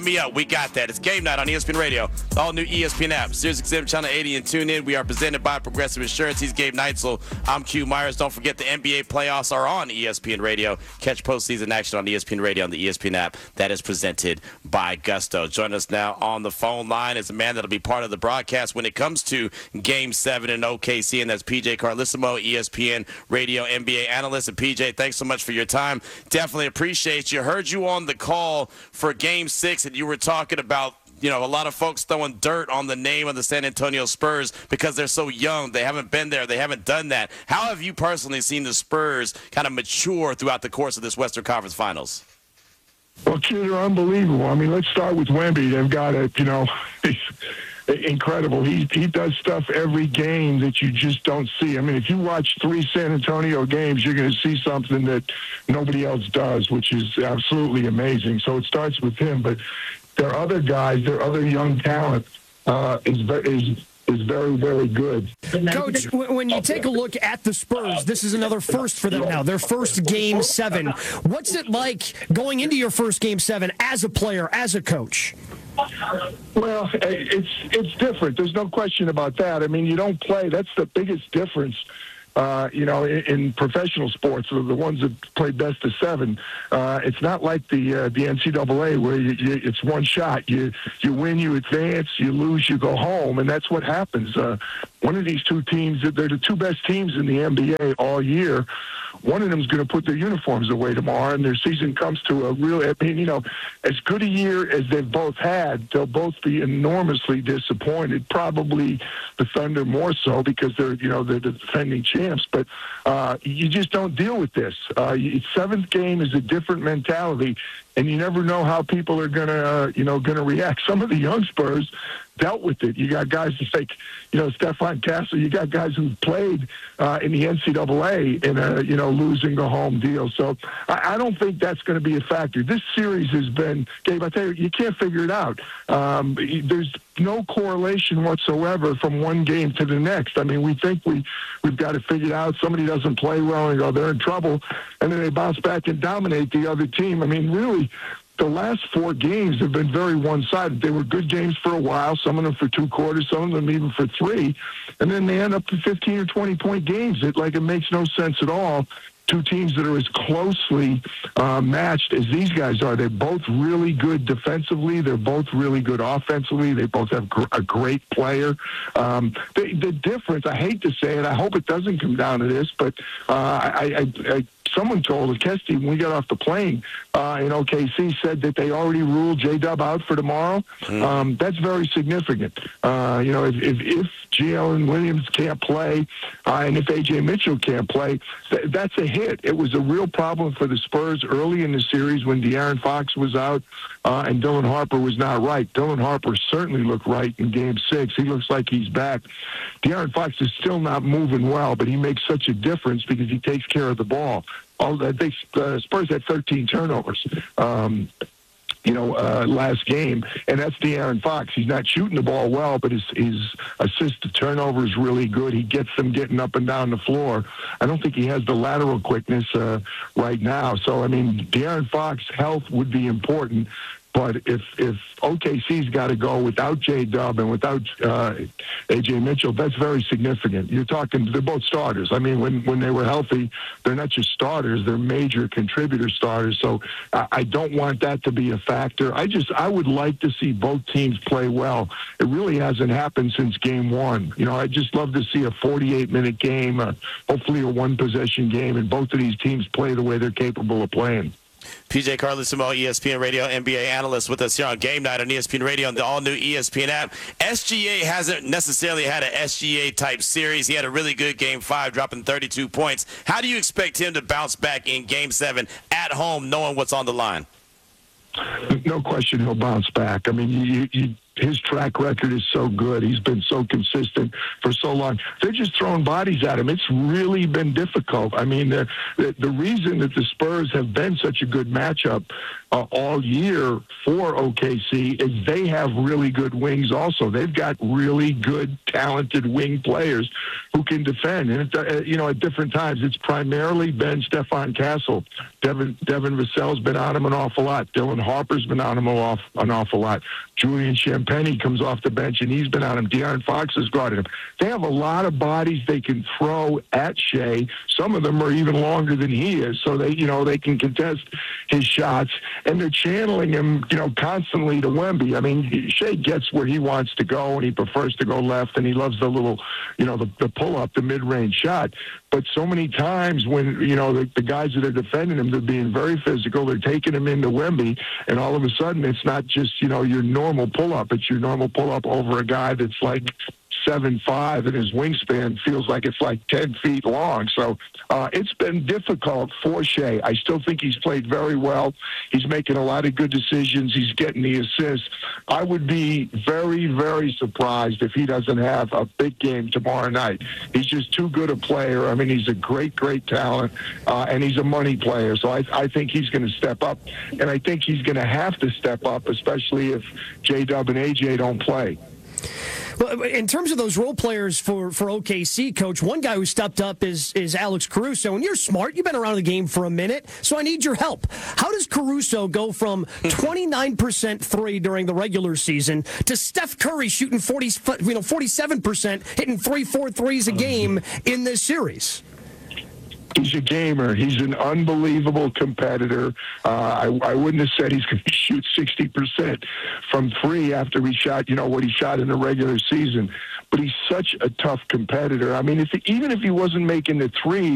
Me up. We got that. It's game night on ESPN Radio. The all new ESPN app. SiriusXM Channel 80 and tune in. We are presented by Progressive Insurance. He's Gabe Neitzel. I'm Q Myers. Don't forget the NBA playoffs are on ESPN Radio. Catch postseason action on ESPN Radio on the ESPN app. That is presented by Gusto. Join us now on the phone line is a man that'll be part of the broadcast when it comes to Game 7 in OKC, and that's PJ Carlesimo, ESPN Radio NBA analyst. And PJ, thanks so much for your time. Definitely appreciate you. Heard you on the call for Game 6. You were talking about, a lot of folks throwing dirt on the name of the San Antonio Spurs because they're so young. They haven't been there. They haven't done that. How have you personally seen the Spurs kind of mature throughout the course of this Western Conference Finals? Well, kids are unbelievable. I mean, let's start with Wemby. They've got he's incredible. He does stuff every game that you just don't see. I mean, if you watch 3 San Antonio games, you're going to see something that nobody else does, which is absolutely amazing. So it starts with him, but their other guys, their other young talent is very, very good. Coach, when you take a look at the Spurs, this is another first for them now, their first Game 7. What's it like going into your first Game 7 as a player, as a coach? Well, it's different. There's no question about that. I mean, you don't play. That's the biggest difference. In professional sports, the ones that play best of 7, it's not like the NCAA where it's one shot. You win, you advance, you lose, you go home, and that's what happens. One of these two teams, they're the 2 best teams in the NBA all year. One of them is going to put their uniforms away tomorrow, and their season comes to a real, as good a year as they've both had, they'll both be enormously disappointed. Probably the Thunder more so because they're the defending champs, but you just don't deal with this. 7th game is a different mentality, and you never know how people are going to react. Some of the young Spurs dealt with it. You got guys like, Stephon Castle. You got guys who played in the NCAA in a lose and go home deal. So I don't think that's going to be a factor. This series has been, Gabe, I tell you, you can't figure it out. There's no correlation whatsoever from one game to the next. I mean, we think we've got it figured out. Somebody doesn't play well and go, they're in trouble, and then they bounce back and dominate the other team. I mean, really, the last 4 games have been very one-sided. They were good games for a while, some of them for 2 quarters, some of them even for 3, and then they end up to 15 or 20-point games. It makes no sense at all. 2 teams that are as closely matched as these guys are. They're both really good defensively. They're both really good offensively. They both have a great player. The difference, I hate to say it, I hope it doesn't come down to this, but someone told Kesty when we got off the plane in OKC said that they already ruled J-Dub out for tomorrow. That's very significant. If Jalen Williams can't play and if A.J. Mitchell can't play, that's a hit. It was a real problem for the Spurs early in the series when De'Aaron Fox was out and Dylan Harper was not right. Dylan Harper certainly looked right in Game 6. He looks like he's back. De'Aaron Fox is still not moving well, but he makes such a difference because he takes care of the ball. Spurs had 13 turnovers, last game, and that's De'Aaron Fox. He's not shooting the ball well, but his assist to turnover is really good. He gets them getting up and down the floor. I don't think he has the lateral quickness right now. So, I mean, De'Aaron Fox health would be important. But if OKC's got to go without J-Dub and without A.J. Mitchell, that's very significant. You're talking, they're both starters. I mean, when they were healthy, they're not just starters, they're major contributor starters. So I don't want that to be a factor. I would like to see both teams play well. It really hasn't happened since Game 1. I'd just love to see a 48-minute game, hopefully a one-possession game, and both of these teams play the way they're capable of playing. PJ Carlesimo, ESPN Radio NBA analyst with us here on Game Night on ESPN Radio and the all-new ESPN app. SGA hasn't necessarily had an SGA-type series. He had a really good Game 5, dropping 32 points. How do you expect him to bounce back in Game 7 at home, knowing what's on the line? No question he'll bounce back. I mean, his track record is so good. He's been so consistent for so long. They're just throwing bodies at him. It's really been difficult. I mean, the reason that the Spurs have been such a good matchup all year for OKC is they have really good wings also. They've got really good, talented wing players who can defend. And, at different times, it's primarily been Stephon Castle. Devin Vassell's been on him an awful lot. Dylan Harper's been on him an awful lot. Julian Champagnie comes off the bench, and he's been on him. De'Aaron Fox has guarded him. They have a lot of bodies they can throw at Shea. Some of them are even longer than he is, so they can contest his shots, and they're channeling him, constantly to Wemby. I mean, Shea gets where he wants to go, and he prefers to go left, and he loves the little, the pull-up, the mid-range shot. But so many times when, the guys that are defending him, they're being very physical. They're taking him into Wemby, and all of a sudden it's not just, your normal pull-up. It's your normal pull-up over a guy that's like 7'5", and his wingspan feels like it's like 10 feet long. So it's been difficult for Shea. I still think he's played very well. He's making a lot of good decisions. He's getting the assists. I would be very, very surprised if he doesn't have a big game tomorrow night. He's just too good a player. I mean, he's a great, great talent, and he's a money player. So I think he's going to step up, and I think he's going to have to step up, especially if J-Dub and AJ don't play. Well, in terms of those role players for OKC, Coach, one guy who stepped up is Alex Caruso. And you're smart. You've been around the game for a minute, so I need your help. How does Caruso go from 29% three during the regular season to Steph Curry shooting 47%, hitting 3-4 threes a game in this series? He's a gamer. He's an unbelievable competitor. I wouldn't have said he's going to shoot 60% from three after he shot, what he shot in the regular season. But he's such a tough competitor. I mean, even if he wasn't making the three,